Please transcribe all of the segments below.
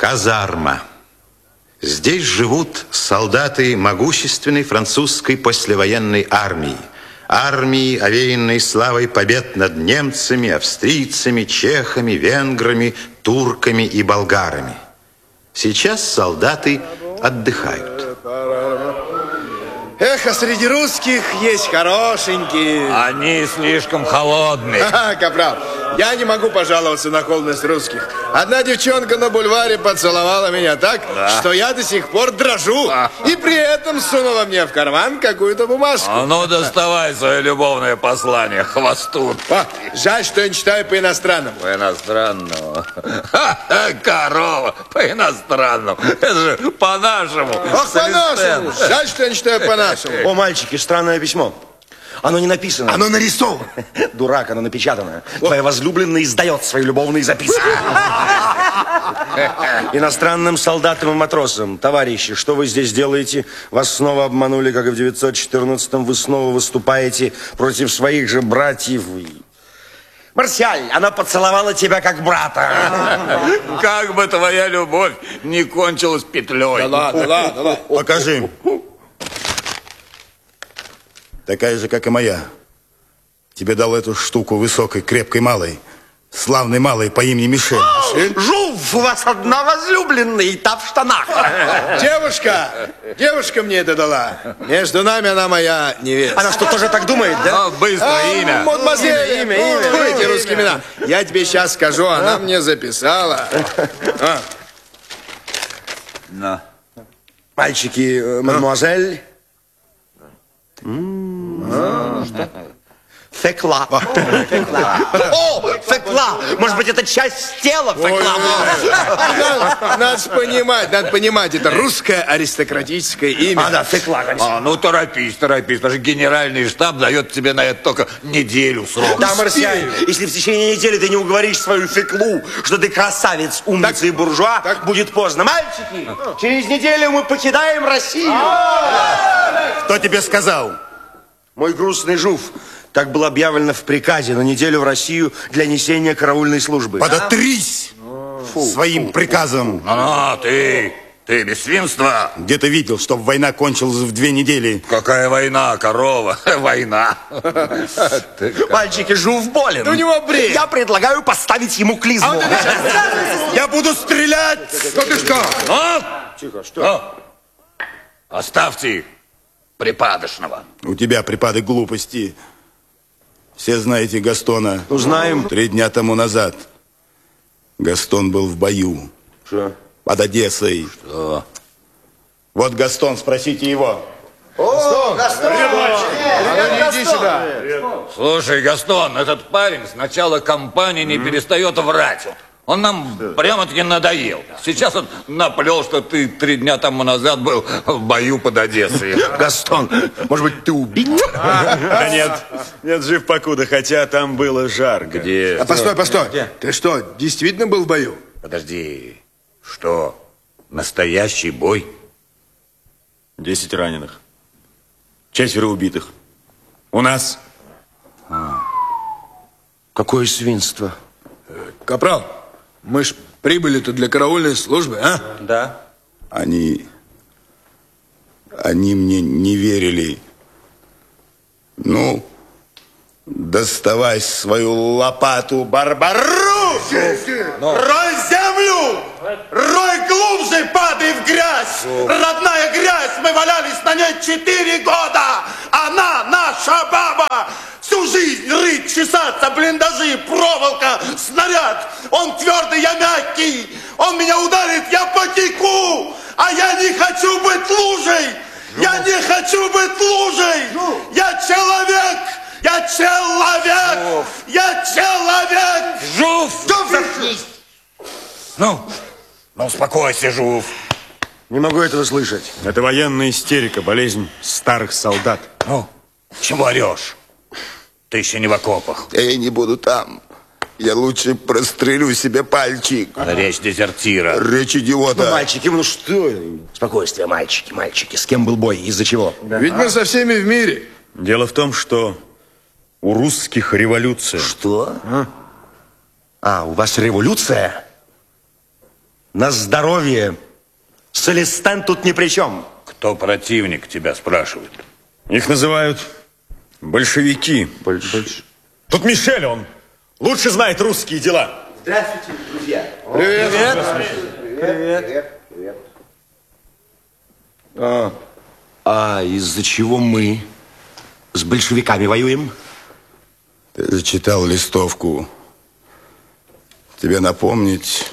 Казарма. Здесь живут солдаты могущественной французской послевоенной армии. Армии, овеянной славой побед над немцами, австрийцами, чехами, венграми, турками и болгарами. Сейчас солдаты отдыхают. Эх, а среди русских есть хорошенькие. Они слишком холодные. Капрал, я не могу пожаловаться на холодность русских. Одна девчонка на бульваре поцеловала меня так, что я до сих пор дрожу. И при этом сунула мне в карман какую-то бумажку. А ну, доставай свое любовное послание, хвостун. Жаль, что я не читаю по-иностранному. По-иностранному? Корова, по-иностранному. Это же по-нашему. Ах, по-нашему. Жаль, что я не читаю по-нашему. О, мальчики, странное письмо. Оно не написано. Оно нарисовано. Дурак, оно напечатано. Твоя возлюбленная издает свои любовные записки. Иностранным солдатам и матросам. Товарищи, что вы здесь делаете? Вас снова обманули, как и в 914-м. Вы снова выступаете против своих же братьев. Марсиаль, она поцеловала тебя как брата. Как бы твоя любовь не кончилась петлей. Да ладно. Покажи. Такая же, как и моя. Тебе дал эту штуку высокой, крепкой, малой. Славной малой по имени Мишель. Жув, у вас одна возлюбленная, и та в штанах. Девушка мне это дала. Между нами она моя невеста. Она что, тоже так думает, да? Быстро имя. Мадемуазель, Имя. эти русские имена. Я тебе сейчас скажу, она мне записала. Мальчики, мадемуазель. Фекла. О, фекла. Может быть, это часть тела фекла. Надо понимать, это русское аристократическое имя. Да, фекла, конечно. Ну торопись, потому что генеральный штаб дает тебе на это только неделю срока. Да, Марсиаль, если в течение недели ты не уговоришь свою феклу, что ты красавец, умница и буржуа, будет поздно. Мальчики, через неделю мы покидаем Россию. Кто тебе сказал? Мой грустный жув. Так было объявлено в приказе на неделю в Россию для несения караульной службы. Подотрись своим приказом. Ты без свинства. Где ты видел, чтобы война кончилась в 2 недели? Какая война, корова? Война. Мальчики, жув болен. У него бред. Я предлагаю поставить ему клизму. Я буду стрелять! Что ты что? Тихо, что? Оставьте их, припадочного. У тебя припадок глупости. Все знаете Гастона. Узнаем. 3 дня тому назад Гастон был в бою. Что? Под Одессой. Что? Вот Гастон, спросите его. О, Гастон! Иди сюда. Слушай, Гастон, этот парень с начала кампании не перестает врать. Он нам прямо-таки надоел. Сейчас он наплел, что ты 3 дня тому назад был в бою под Одессой. Гастон, может быть, ты убит? Да нет, жив покуда, хотя там было жарко. Где? Постой. Ты что, действительно был в бою? Подожди. Что? Настоящий бой? 10 раненых. 4 убитых. У нас. Какое свинство. Капрал, мы ж прибыли-то для караульной службы, а? Да. Они мне не верили. Ну, доставай свою лопату, Барбарус! Рой землю! Рой глубже, падай в грязь! Родная грязь, мы валялись на ней 4 года! Она наша баба! Всю жизнь рыть, чесаться, блиндажи, проволока, снаряд. Он твердый, я мягкий. Он меня ударит, я потеку. А я не хочу быть лужей. Я не хочу быть лужей. Я человек. Я человек. Я человек. Жув! Ну, успокойся, Жув. Не могу этого слышать. Это военная истерика, болезнь старых солдат. Ну, чего орешь? Ты еще не в окопах. Я не буду там. Я лучше прострелю себе пальчик. Речь дезертира. Речь идиота. Мальчики, ну что? Спокойствие, мальчики. С кем был бой? Из-за чего? Ведь мы со всеми в мире. Дело в том, что у русских революция. Что? У вас революция? На здоровье. Солистан тут ни при чем. Кто противник, тебя спрашивает? Их называют большевики. Тут Мишель, он лучше знает русские дела. Здравствуйте, друзья. Привет. А из-за чего мы с большевиками воюем? Ты зачитал листовку. Тебе напомнить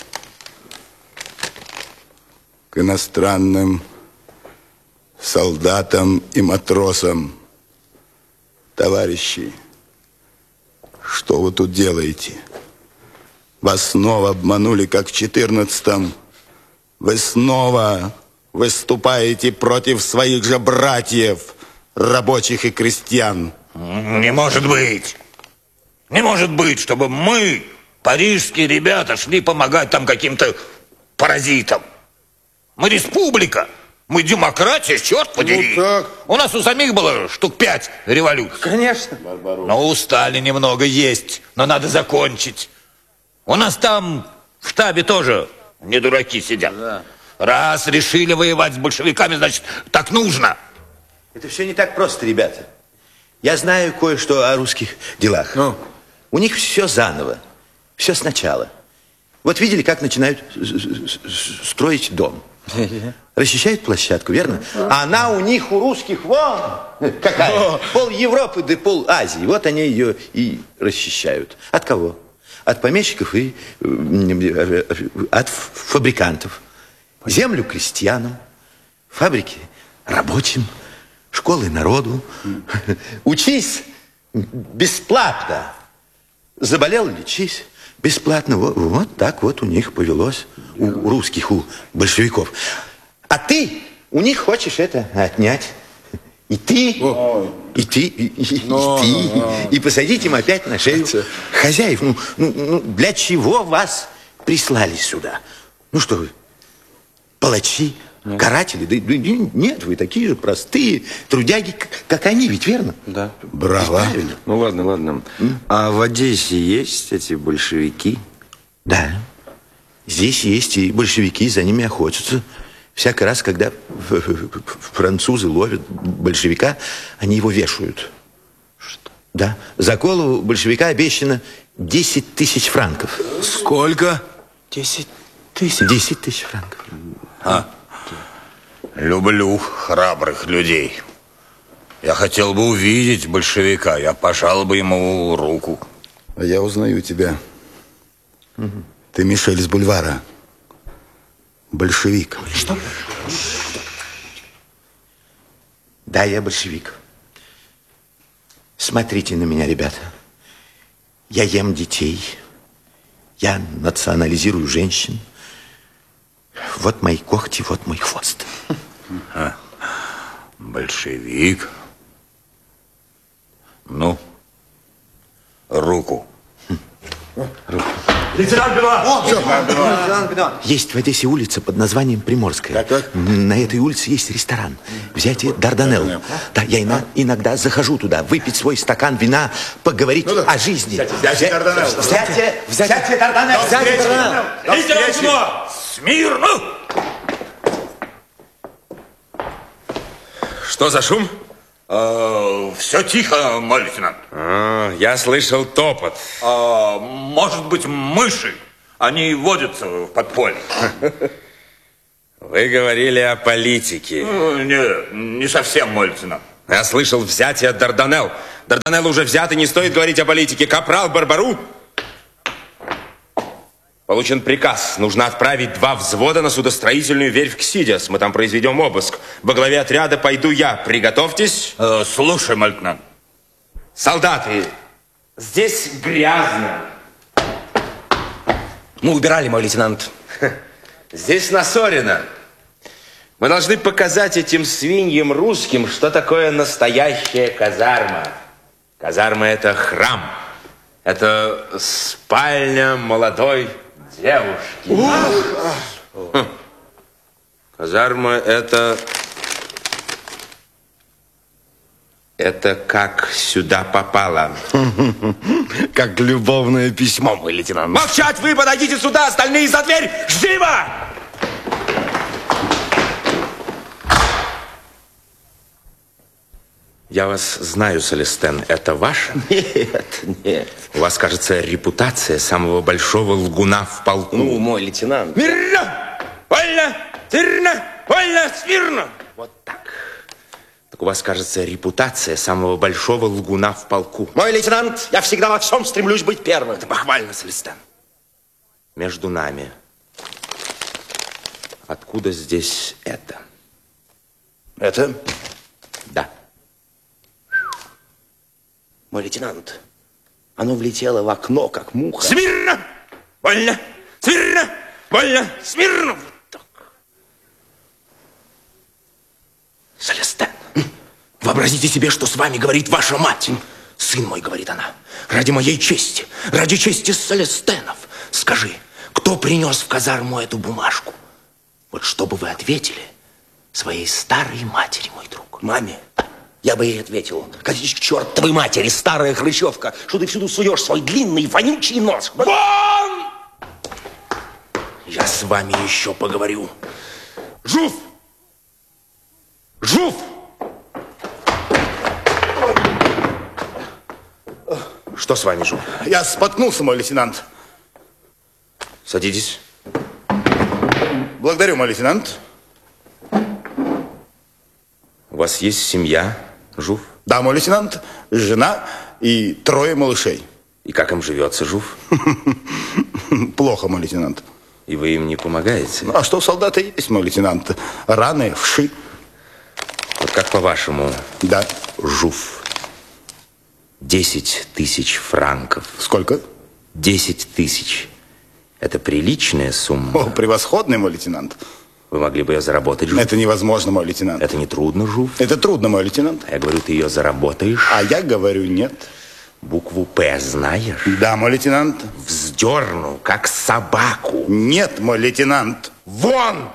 к иностранным солдатам и матросам. Товарищи, что вы тут делаете? Вас снова обманули, как в 14-м. Вы снова выступаете против своих же братьев, рабочих и крестьян. Не может быть. Не может быть, чтобы мы, парижские ребята, шли помогать там каким-то паразитам. Мы республика. Мы демократия, черт подери. Ну так. У нас у самих было штук 5 революций. Конечно. Но устали немного есть, но надо закончить. У нас там в штабе тоже не дураки сидят. Да. Раз решили воевать с большевиками, значит, так нужно. Это все не так просто, ребята. Я знаю кое-что о русских делах. Ну? У них все заново, все сначала. Вот видели, как начинают строить дом? Расчищают площадку, верно? А она у них, у русских, вон какая. Пол Европы да пол Азии. Вот они ее и расчищают. От кого? От помещиков и от фабрикантов. Землю крестьянам, фабрики рабочим, школы народу. Учись бесплатно. Заболел, лечись. Бесплатно. Вот так вот у них повелось. У русских, у большевиков. А ты у них хочешь это отнять. И ты, и ты, и посадить им опять на шею хозяев. Ну, для чего вас прислали сюда? Ну что вы, палачи, каратели? Да нет, вы такие же простые трудяги, как они, ведь верно? Да. Браво. Ну ладно. А в Одессе есть эти большевики? Да. Здесь есть и большевики, за ними охотятся. Всякий раз, когда французы ловят большевика, они его вешают. Что? Да. За голову большевика обещано 10 тысяч франков. Сколько? 10 тысяч. 10 тысяч франков. Люблю храбрых людей. Я хотел бы увидеть большевика. Я пожал бы ему руку. А я узнаю тебя. Ты Мишель из бульвара. Большевик. Что? Да, я большевик. Смотрите на меня, ребята. Я ем детей. Я национализирую женщин. Вот мои когти, вот мой хвост. Большевик. Ну, руку. Лейтенант Бенуа! Есть в Одессе улица под названием Приморская. Так. На этой улице есть ресторан. Взятие Дарданелл. Да, я иногда захожу туда, выпить свой стакан вина, поговорить о жизни. Взятие Дарданелл. Взятие Дарданелл. Лейтенант Бенуа! Смирно! Что за шум? Все тихо, мой лейтенант. Я слышал топот. Может быть, мыши. Они водятся в подполье. Вы говорили о политике. Не совсем, мой лейтенант. Я слышал взятие Дарданелл. Дарданелл уже взят, и не стоит говорить о политике. Капрал Барбару. Получен приказ. Нужно отправить 2 взвода на судостроительную верфь Ксидиас. Мы там произведем обыск. Во главе отряда пойду я. Приготовьтесь. Слушай, мой лейтенант. Солдаты, здесь грязно. Мы убирали, мой лейтенант. Здесь насорено. Мы должны показать этим свиньям русским, что такое настоящая казарма. Казарма – это храм. Это спальня молодой девушки. Казарма – это Это как сюда попало? Как любовное письмо, мой лейтенант. Молчать! Вы подойдите сюда, остальные за дверь! Живо! Я вас знаю, Селестен. Это ваше? Нет, нет. У вас, кажется, репутация самого большого лгуна в полку. Ну, мой лейтенант. Смирно! Вольно! Смирно! Вольно! Смирно! Вот так. Так у вас, кажется, репутация самого большого лгуна в полку. Мой лейтенант, я всегда во всем стремлюсь быть первым. Это похвально, Селестен. Между нами. Откуда здесь это? Это? Да. Мой лейтенант, оно влетело в окно, как муха. Смирно! Вольно! Смирно! Вольно! Смирно! Вот так. Селестен, вообразите себе, что с вами говорит ваша мать. Сын мой, говорит она, ради моей чести, ради чести Селестенов, скажи, кто принес в казарму эту бумажку? Вот что бы вы ответили своей старой матери, мой друг? Маме? Я бы ей ответил: катись к чертовой матери, старая хрычевка, что ты всюду суешь свой длинный вонючий нос. Вон! Я с вами еще поговорю. Жуф! Жуф! Что с вами, Жуф? Я споткнулся, мой лейтенант. Садитесь. Благодарю, мой лейтенант. У вас есть семья, Жуф? Да, мой лейтенант, жена и 3 малышей. И как им живется, Жуф? Плохо, мой лейтенант. И вы им не помогаете? А что солдаты есть, мой лейтенант? Раны, вши. Вот как по-вашему, Да. Жуф, 10 тысяч франков. Сколько? 10 тысяч. Это приличная сумма. О, превосходный, мой лейтенант. Вы могли бы ее заработать, Жуф. Это невозможно, мой лейтенант. Это не трудно, Жуф. Это трудно, мой лейтенант. А я говорю, ты ее заработаешь. А я говорю, нет. Букву «П» знаешь? Да, мой лейтенант. Вздерну, как собаку. Нет, мой лейтенант. Вон!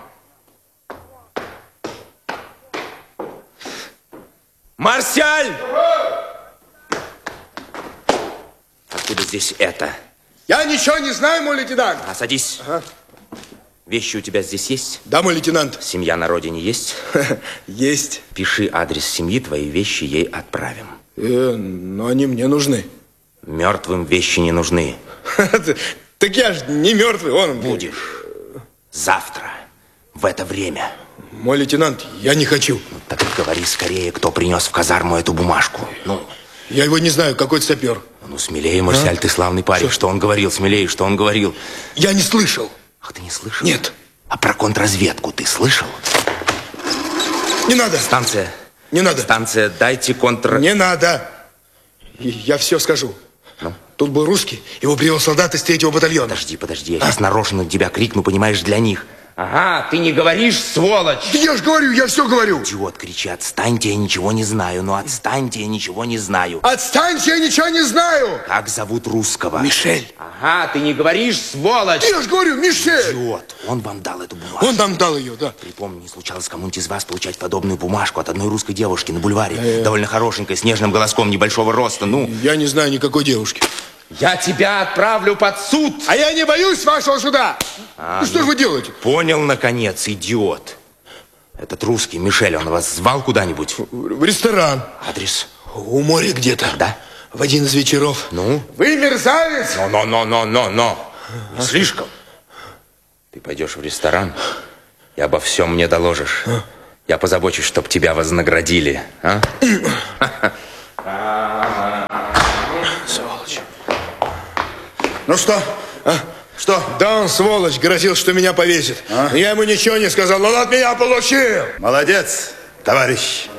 Марсиаль! Откуда здесь это? Я ничего не знаю, мой лейтенант. А, садись. Ага. Вещи у тебя здесь есть? Да, мой лейтенант. Семья на родине есть? Есть. Пиши адрес семьи, твои вещи ей отправим. Но они мне нужны. Мертвым вещи не нужны. Так я же не мертвый, он... Будешь. Завтра. В это время. Мой лейтенант, я не хочу. Так говори скорее, кто принес в казарму эту бумажку. Ну. Я его не знаю, какой-то сапер. Ну, смелее, Марсиаль, ты славный парень. Что он говорил? Смелее, что он говорил? Я не слышал. Ах, ты не слышал? Нет. А про контрразведку ты слышал? Не надо. Станция. Не надо. Станция, дайте Не надо. Я все скажу. Ну? Тут был русский, его привел солдат из 3-го батальона. Подожди, я сейчас нарочно на тебя крикну, понимаешь, для них. Ага, ты не говоришь, сволочь! Да я же говорю, я все говорю. Идиот, кричи, отстаньте, я ничего не знаю. Ну, отстаньте, я ничего не знаю. Отстаньте, я ничего не знаю. Как зовут русского? Мишель. Ага, ты не говоришь, сволочь! Я же говорю, Мишель. Идиот, он вам дал эту бумажку. Он нам дал ее, да. Припомни, не случалось кому-нибудь из вас получать подобную бумажку от одной русской девушки на бульваре. Довольно хорошенькой, с нежным голоском, небольшого роста, ну. Я не знаю никакой девушки. Я тебя отправлю под суд. А я не боюсь вашего суда. Ну что же вы делаете? Понял, наконец, идиот. Этот русский, Мишель, он вас звал куда-нибудь? В ресторан. Адрес? У моря где-то. Да? В один из вечеров. Ну? Вы мерзавец! Но. Не слишком. Ты пойдешь в ресторан и обо всем мне доложишь. Я позабочусь, чтоб тебя вознаградили. А? Сволочь. Ну что? Что? Да он, сволочь, грозил, что меня повесит. Я ему ничего не сказал, но он от меня получил. Молодец, товарищ.